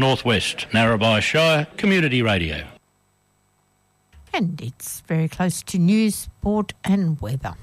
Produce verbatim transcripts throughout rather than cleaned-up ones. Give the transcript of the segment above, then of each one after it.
Northwest, Narrabri Shire, Community Radio. And it's very close to news, sport and weather.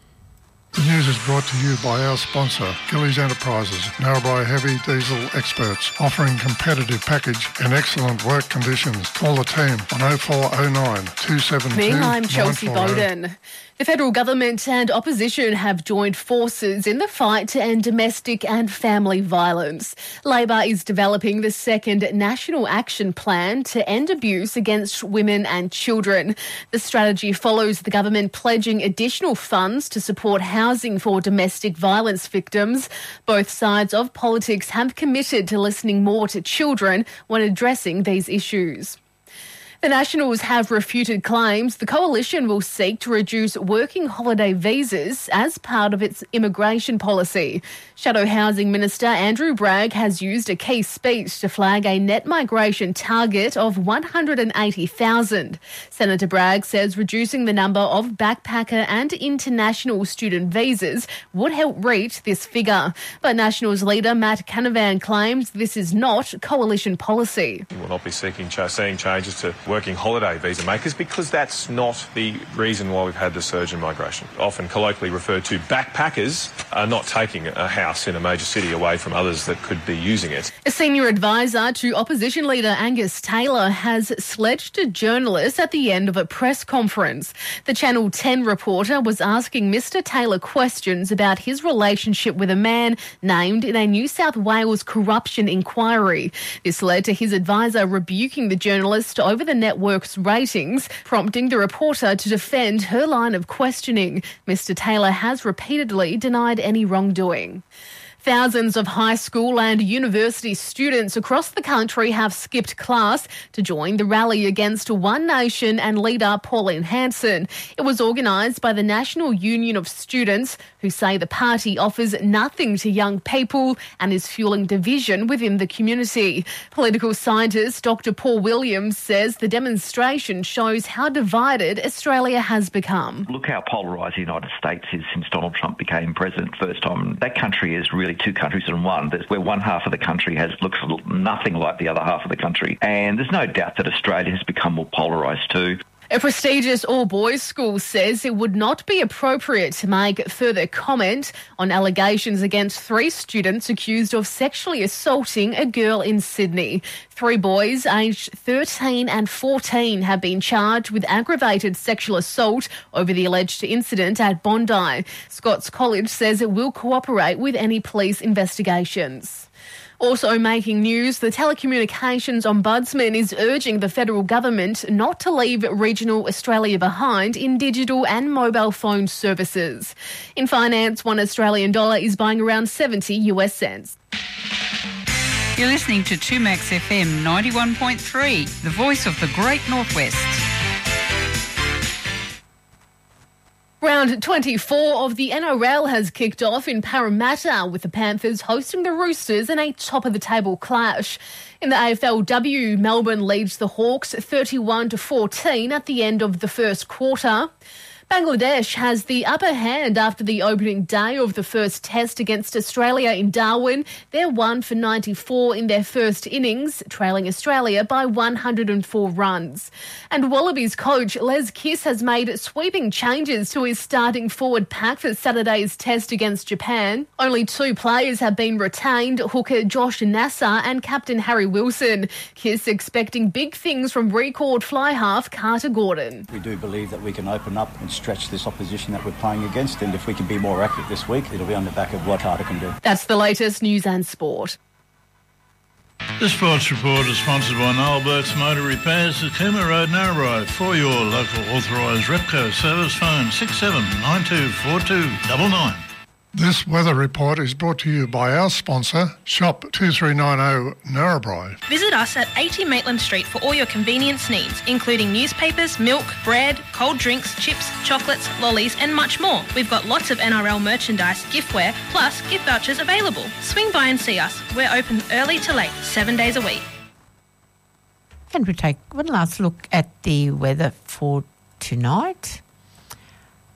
The news is brought to you by our sponsor, Gillies Enterprises, Narrabri Heavy Diesel Experts, offering competitive package and excellent work conditions. Call the team on oh four oh nine, two seven two, Me, I'm nine Chelsea four oh. Bowden. The federal government and opposition have joined forces in the fight to end domestic and family violence. Labor is developing the second National Action Plan to end abuse against women and children. The strategy follows the government pledging additional funds to support housing for domestic violence victims. Both sides of politics have committed to listening more to children when addressing these issues. The Nationals have refuted claims the coalition will seek to reduce working holiday visas as part of its immigration policy. Shadow Housing Minister Andrew Bragg has used a key speech to flag a net migration target of one hundred eighty thousand. Senator Bragg says reducing the number of backpacker and international student visas would help reach this figure. But Nationals leader Matt Canavan claims this is not coalition policy. We will not be seeking ch- seeing changes to working holiday visa makers because that's not the reason why we've had the surge in migration. Often colloquially referred to, backpackers are not taking a house in a major city away from others that could be using it. A senior advisor to opposition leader Angus Taylor has sledged a journalist at the end of a press conference. The Channel ten reporter was asking Mister Taylor questions about his relationship with a man named in a New South Wales corruption inquiry. This led to his advisor rebuking the journalist over the network's ratings, prompting the reporter to defend her line of questioning. Mister Taylor has repeatedly denied any wrongdoing. Thousands of high school and university students across the country have skipped class to join the rally against One Nation and leader Pauline Hanson. It was organised by the National Union of Students, who say the party offers nothing to young people and is fuelling division within the community. Political scientist Doctor Paul Williams says the demonstration shows how divided Australia has become. Look how polarised the United States is since Donald Trump became president first time. That country is really two countries in one, where one half of the country has looks nothing like the other half of the country. And there's no doubt that Australia has become more polarised too. A prestigious all-boys school says it would not be appropriate to make further comment on allegations against three students accused of sexually assaulting a girl in Sydney. Three boys aged thirteen and fourteen have been charged with aggravated sexual assault over the alleged incident at Bondi. Scots College says it will cooperate with any police investigations. Also making news, the Telecommunications Ombudsman is urging the federal government not to leave regional Australia behind in digital and mobile phone services. In finance, one Australian dollar is buying around seventy US cents. You're listening to two Max F M ninety-one point three, the voice of the Great Northwest. Round twenty-four of the N R L has kicked off in Parramatta, with the Panthers hosting the Roosters in a top-of-the-table clash. In the A F L W, Melbourne leads the Hawks thirty-one to fourteen at the end of the first quarter. Bangladesh has the upper hand after the opening day of the first test against Australia in Darwin. They're one for ninety-four in their first innings, trailing Australia by one hundred four runs. And Wallabies coach Les Kiss has made sweeping changes to his starting forward pack for Saturday's test against Japan. Only two players have been retained, hooker Josh Nassar and captain Harry Wilson. Kiss expecting big things from record fly half Carter Gordon. We do believe that we can open up and stretch this opposition that we're playing against, and if we can be more accurate this week, it'll be on the back of what Carter can do. That's the latest news and sport. The Sports Report is sponsored by Noel Burke's Motor Repairs at Cooma Road, Narrabri. For your local authorised Repco service, phone six seven nine two four two nine nine. This weather report is brought to you by our sponsor, Shop two three nine zero Narrabri. Visit us at eighty Maitland Street for all your convenience needs, including newspapers, milk, bread, cold drinks, chips, chocolates, lollies and much more. We've got lots of N R L merchandise, giftware, plus gift vouchers available. Swing by and see us. We're open early to late, seven days a week. And we take one last look at the weather for tonight.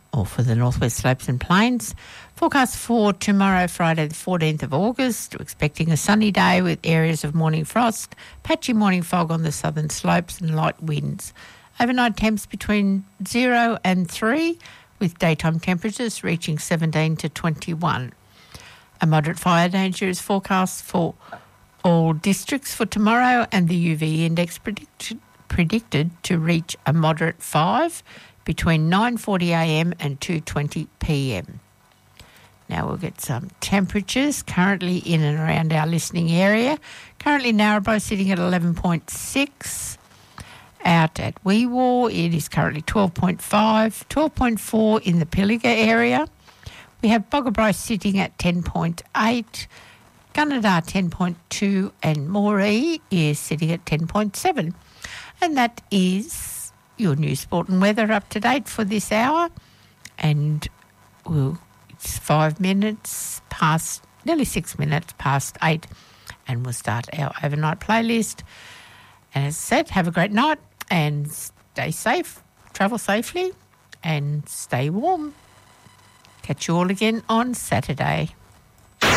or for the Northwest Slopes and Plains. Forecast for tomorrow, Friday the fourteenth of August. We're expecting a sunny day with areas of morning frost, patchy morning fog on the southern slopes and light winds. Overnight temps between zero and three, with daytime temperatures reaching seventeen to twenty-one. A moderate fire danger is forecast for all districts for tomorrow, and the U V index predicted, predicted to reach a moderate five between nine forty a m and two twenty p m. Now we'll get some temperatures currently in and around our listening area. Currently Narrabri sitting at eleven point six. Out at Wee Waa, it is currently twelve point five, twelve point four in the Pilliga area. We have Boggabri sitting at ten point eight, Gunnedah ten point two, and Moree is sitting at ten point seven. And that is your news, sport and weather up to date for this hour. And we'll, it's five minutes past, nearly six minutes past eight, and we'll start our overnight playlist. And as I said, have a great night and stay safe, travel safely and stay warm. Catch you all again on Saturday. two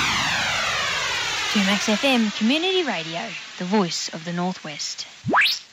Max F M Community Radio, the voice of the Northwest.